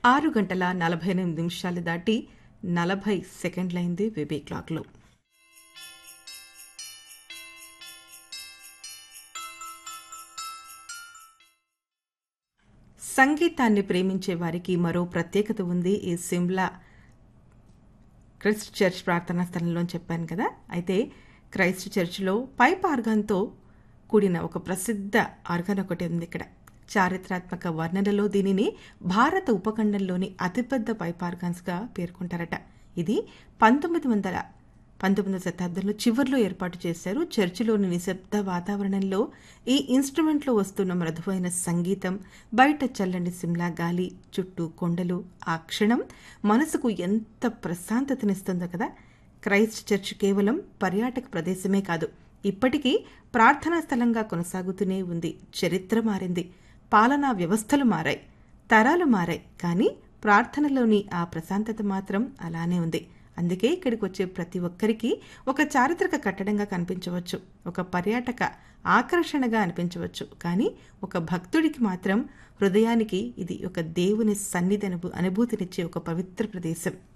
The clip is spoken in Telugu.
6:48 దాటి 40 సెకండ్లైంది బేబీ క్లాక్లో. సంగీతాన్ని ప్రేమించే వారికి మరో ప్రత్యేకత ఉంది ఈ సిమ్లా క్రైస్ట్ చర్చ్ ప్రార్థనా స్థలంలో అని చెప్పాను కదా. అయితే క్రైస్ట్ చర్చ్లో పైప్ ఆర్గాన్తో కూడిన ఒక ప్రసిద్ధ ఆర్గాన్ ఒకటి ఉంది ఇక్కడ. చారిత్రాత్మక వర్ణనలో దీనిని భారత ఉపఖండంలోని అతిపెద్ద పైప్ ఆర్గాన్స్గా పేర్కొంటారట. ఇది 19వ శతాబ్దంలో చివర్లో ఏర్పాటు చేశారు. చర్చిలోని నిశ్శబ్ద వాతావరణంలో ఈ ఇన్స్ట్రుమెంట్లో వస్తున్న మృదువైన సంగీతం, బయట చల్లని సిమ్లా గాలి, చుట్టూ కొండలు, ఆ క్షణం మనసుకు ఎంత ప్రశాంతతనిస్తుందో కదా. క్రైస్ట్ చర్చ్ కేవలం పర్యాటక ప్రదేశమే కాదు, ఇప్పటికీ ప్రార్థనా స్థలంగా కొనసాగుతూనే ఉంది. చరిత్ర మారింది, పాలనా వ్యవస్థలు మారాయి, తరాలు మారాయి, కానీ ప్రార్థనలోని ఆ ప్రశాంతత మాత్రం అలానే ఉంది. అందుకే ఇక్కడికి వచ్చే ప్రతి ఒక్కరికి ఒక చారిత్రక కట్టడంగా కనిపించవచ్చు, ఒక పర్యాటక ఆకర్షణగా అనిపించవచ్చు, కానీ ఒక భక్తుడికి మాత్రం హృదయానికి ఇది ఒక దేవుని సన్నిధి అనుభూతినిచ్చే ఒక పవిత్ర ప్రదేశం.